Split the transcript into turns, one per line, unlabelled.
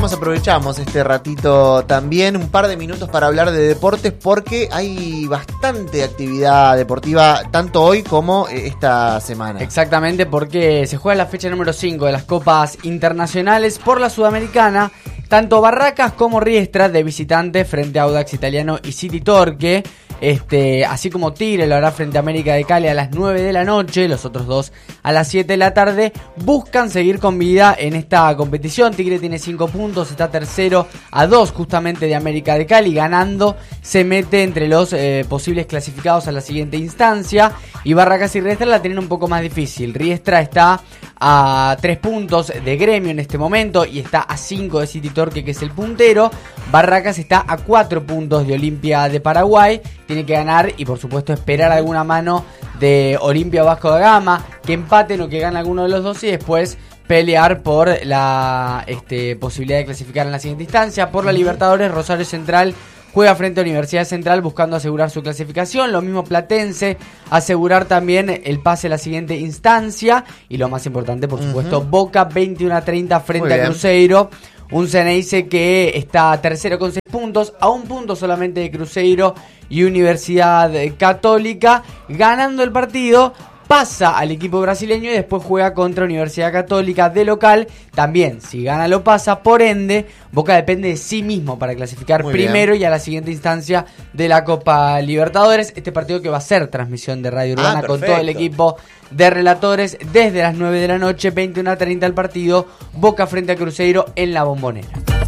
Aprovechamos este ratito también, un par de minutos para hablar de deportes, porque hay bastante actividad deportiva tanto hoy como esta semana.
Exactamente, porque se juega la fecha número 5 de las Copas Internacionales por la Sudamericana. Tanto Barracas como Riestra de visitante frente a Audax Italiano y City Torque. Así como Tigre lo hará frente a América de Cali a las 9 de la noche, los otros dos a las 7 de la tarde, buscan seguir con vida en esta competición. Tigre tiene 5 puntos, está tercero a 2 justamente de América de Cali, ganando se mete entre los posibles clasificados a la siguiente instancia, y Barracas y Riestra la tienen un poco más difícil. Riestra está a 3 puntos de Gremio en este momento y está a 5 de City Torque, que es el puntero. Barracas está a 4 puntos de Olimpia de Paraguay. Tiene que ganar y por supuesto esperar alguna mano de Olimpia Vasco da Gama, que empaten o que gane alguno de los dos, y después pelear por la posibilidad de clasificar en la siguiente instancia. Por la Libertadores, Rosario Central juega frente a Universidad Central buscando asegurar su clasificación. Lo mismo Platense, asegurar también el pase a la siguiente instancia. Y lo más importante, por supuesto, Boca 21-30 frente a Cruzeiro. Un Ceneice que está tercero con 6 puntos, a 1 punto solamente de Cruzeiro y Universidad Católica. Ganando el partido, pasa al equipo brasileño y después juega contra Universidad Católica de local. También, si gana lo pasa, por ende, Boca depende de sí mismo para clasificar primero y a la siguiente instancia de la Copa Libertadores. Este partido que va a ser transmisión de Radio Urbana con todo el equipo de relatores desde las 9 de la noche, 21:30 el partido, Boca frente a Cruzeiro en la Bombonera.